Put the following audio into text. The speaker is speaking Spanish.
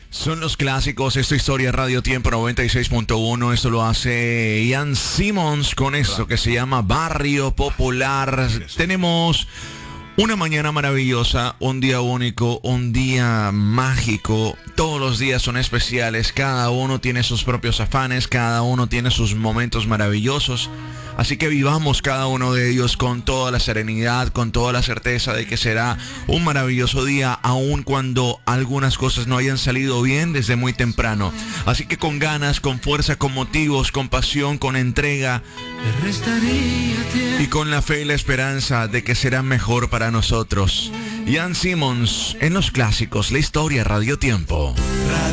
Son los clásicos, esta historia Radio Tiempo 96.1, esto lo hace Ian Simmons con esto que se llama Barrio Popular. Tenemos una mañana maravillosa, un día único, un día mágico. Todos los días son especiales, cada uno tiene sus propios afanes, cada uno tiene sus momentos maravillosos. Así que vivamos cada uno de ellos con toda la serenidad, con toda la certeza de que será un maravilloso día, aun cuando algunas cosas no hayan salido bien desde muy temprano. Así que con ganas, con fuerza, con motivos, con pasión, con entrega y con la fe y la esperanza de que será mejor para nosotros. Ian Simmons en los clásicos, la historia Radio Tiempo.